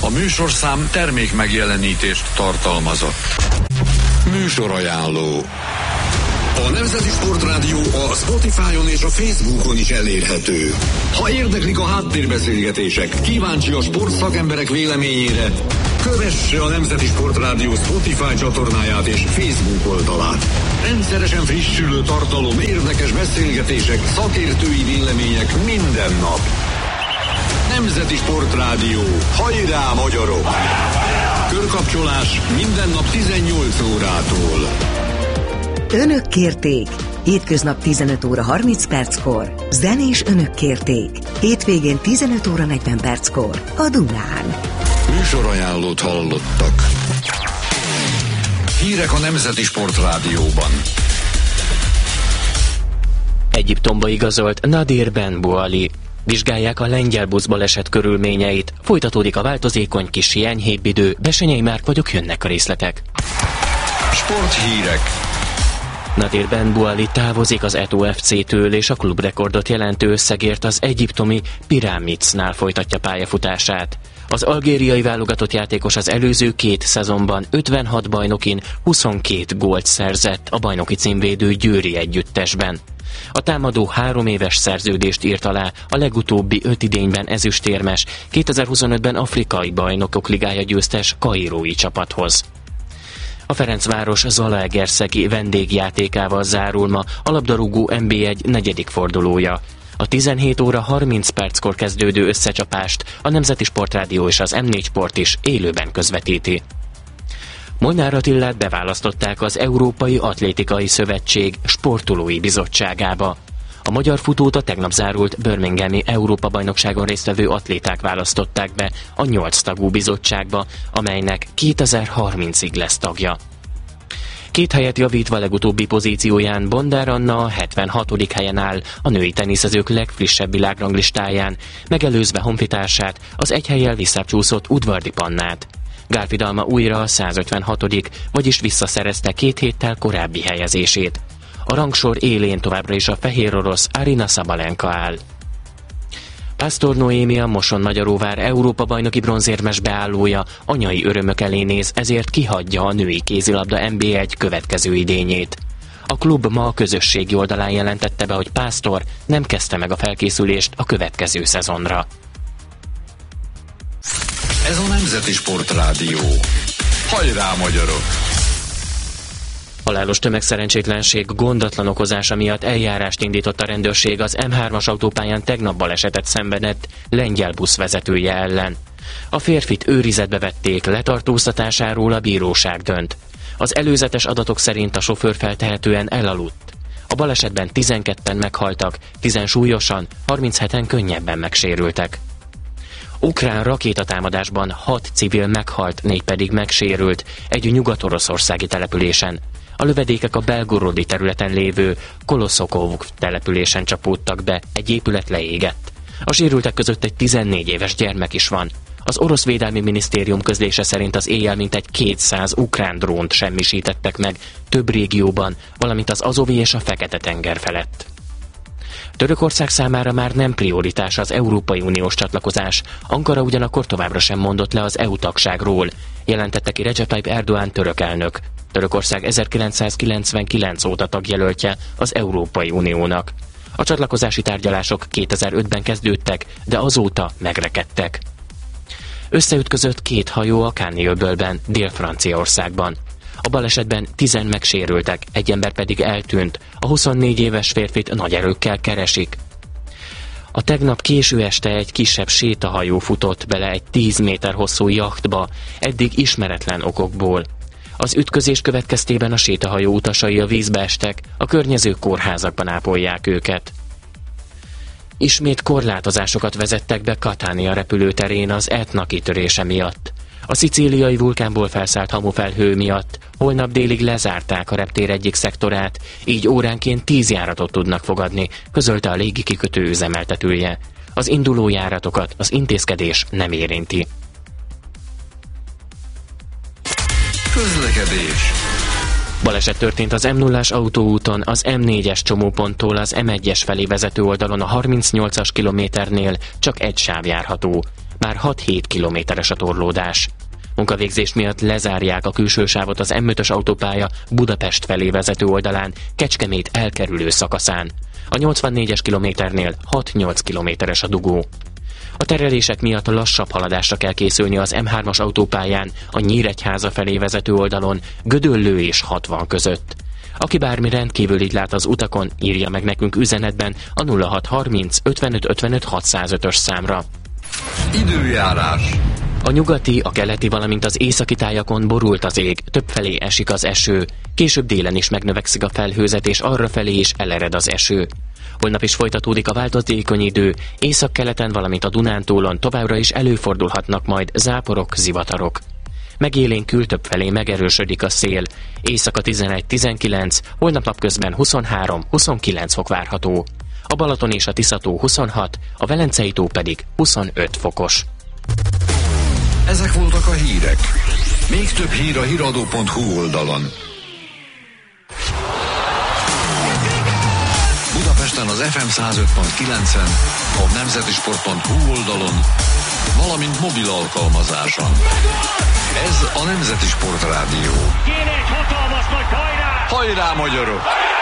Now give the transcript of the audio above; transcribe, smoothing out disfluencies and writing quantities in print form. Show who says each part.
Speaker 1: A műsorszám termék megjelenítést tartalmazott. Műsorajánló. A Nemzeti Sportrádió a Spotify-on és a Facebookon is elérhető. Ha érdeklik a háttérbeszélgetések, kíváncsi a sportszakemberek véleményére, kövesse a Nemzeti Sportrádió Spotify csatornáját és Facebook oldalát. Rendszeresen frissülő tartalom, érdekes beszélgetések, szakértői vélemények minden nap. Nemzeti Sportrádió. Hajrá, magyarok! Körkapcsolás minden nap 18 órától.
Speaker 2: Önök kérték. Hétköznap 15 óra 30 perckor. Zenés önök kérték. Hétvégén 15 óra 40 perckor. A Dunán.
Speaker 1: Műsorajánlót hallottak. Hírek a Nemzeti Sportrádióban.
Speaker 3: Egyiptomba igazolt Nadir Ben Bouali. Vizsgálják a lengyel buszbaleset körülményeit. Folytatódik a változékony, kis enyhébb idő. Bessenyei Márk vagyok, jönnek a részletek.
Speaker 1: Sporthírek.
Speaker 3: Nadir Ben Bouali távozik az Eto'o FC-től, és a klubrekordot jelentő összegért az egyiptomi Pyramidsnál folytatja pályafutását. Az algériai válogatott játékos az előző 2 szezonban 56 bajnokin 22 gólt szerzett a bajnoki címvédő győri együttesben. A támadó 3 éves szerződést írt alá a legutóbbi 5 idényben ezüstérmes, 2025-ben afrikai bajnokok ligája győztes kairói csapathoz. A Ferencváros zalaegerszegi vendégjátékával zárul ma a labdarúgó NB1 negyedik fordulója. A 17 óra 30 perckor kezdődő összecsapást a Nemzeti Sportrádió és az M4 Sport is élőben közvetíti. Molnár Attilát beválasztották az Európai Atlétikai Szövetség sportolói bizottságába. A magyar futót a tegnap zárult Birminghami Európa-bajnokságon résztvevő atléták választották be a 8 tagú bizottságba, amelynek 2030-ig lesz tagja. 2 helyet javítva legutóbbi pozícióján Bondár Anna a 76. helyen áll a női teniszezők legfrissebb világranglistáján, megelőzve honfitársát, az 1 hellyel visszacsúszott Udvardi Pannát. Gálfi Dalma újra a 156., vagyis visszaszerezte 2 héttel korábbi helyezését. A rangsor élén továbbra is a fehér orosz Arina Sabalenka áll. Pásztor Noémi, a Moson-Magyaróvár Európa-bajnoki bronzérmes beállója anyai örömök elé néz, ezért kihagyja a női kézilabda NB1 következő idényét. A klub ma a közösségi oldalán jelentette be, hogy Pásztor nem kezdte meg a felkészülést a következő szezonra.
Speaker 1: Ez a Nemzeti Sportrádió. Hajrá, magyarok!
Speaker 3: Halálos tömegszerencsétlenség gondatlan okozása miatt eljárást indított a rendőrség az M3-as autópályán tegnap balesetet szenvedett lengyel busz vezetője ellen. A férfit őrizetbe vették, letartóztatásáról a bíróság dönt. Az előzetes adatok szerint a sofőr feltehetően elaludt. A balesetben 12-en meghaltak, 10 súlyosan, 37-en könnyebben megsérültek. Ukrán rakétatámadásban 6 civil meghalt, 4 pedig megsérült egy nyugat-oroszországi településen. A lövedékek a belgorodi területen lévő Koloszokov településen csapódtak be, egy épület leégett. A sérültek között egy 14 éves gyermek is van. Az orosz védelmi minisztérium közlése szerint az éjjel mintegy 200 ukrán drónt semmisítettek meg több régióban, valamint az Azovi és a Fekete-tenger felett. Törökország számára már nem prioritás az Európai Uniós csatlakozás, Ankara ugyanakkor továbbra sem mondott le az EU tagságról, jelentette ki Recep Tayyip Erdoğan török elnök. Törökország 1999 óta tagjelöltje az Európai Uniónak. A csatlakozási tárgyalások 2005-ben kezdődtek, de azóta megrekedtek. Összeütközött 2 hajó a Cannes-öbölben, Dél-Franciaországban. A balesetben 10 megsérültek, egy ember pedig eltűnt, a 24 éves férfit nagy erőkkel keresik. A tegnap késő este egy kisebb sétahajó futott bele egy 10 méter hosszú jachtba, eddig ismeretlen okokból. Az ütközés következtében a sétahajó utasai a vízbe estek, a környező kórházakban ápolják őket. Ismét korlátozásokat vezettek be Catania repülőterén az Etna kitörése miatt. A szicíliai vulkánból felszállt hamufelhő miatt holnap délig lezárták a reptér egyik szektorát, így óránként 10 járatot tudnak fogadni, közölte a légikikötő üzemeltetője. Az induló járatokat az intézkedés nem érinti.
Speaker 1: Közlekedés.
Speaker 3: Baleset történt az M0-as autóúton, az M4-es csomóponttól az M1-es felé vezető oldalon a 38-as kilométernél csak egy sáv járható. már 6-7 kilométeres a torlódás. Munkavégzés miatt lezárják a külső sávot az M5-ös autópálya Budapest felé vezető oldalán, Kecskemét elkerülő szakaszán. A 84-es kilométernél 6-8 kilométeres a dugó. A terelések miatt lassabb haladásra kell készülni az M3-as autópályán, a Nyíregyháza felé vezető oldalon, Gödöllő és 60 között. Aki bármi rendkívülit lát az utakon, írja meg nekünk üzenetben a 0630 55 55 605-ös számra.
Speaker 1: Időjárás.
Speaker 3: A nyugati, a keleti, valamint az északi tájakon borult az ég, többfelé esik az eső. Később délen is megnövekszik a felhőzet, és arrafelé is elered az eső. Holnap is folytatódik a változékony idő, északkeleten, valamint a Dunántúlon továbbra is előfordulhatnak majd záporok, zivatarok. Megélénkül, többfelé megerősödik a szél, éjszaka 11-19, holnap napközben 23-29 fok várható. A Balaton és a Tisza-tó 26, a Velencei tó pedig 25 fokos.
Speaker 1: Ezek voltak a hírek. Még több hír a hiradó.hu oldalon. Budapesten az FM 105.9-en, a nemzetisport.hu oldalon, valamint mobil alkalmazáson. Ez a Nemzeti Sport Rádió.
Speaker 4: Kéne egy hatalmas nagy hajrá!
Speaker 1: Hajrá, magyarok!